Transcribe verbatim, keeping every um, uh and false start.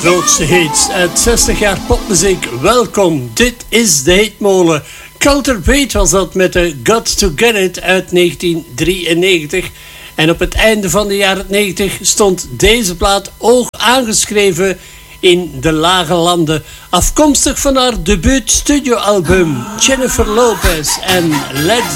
grootste hits uit zestig jaar popmuziek. Welkom, dit is de Hitmolen. Coulter Bate was dat met de Got to Get It uit negentien drieënnegentig. En op het einde van de jaren negentig stond deze plaat hoog aangeschreven in de lage landen. Afkomstig van haar debuut studioalbum Jennifer Lopez en Let's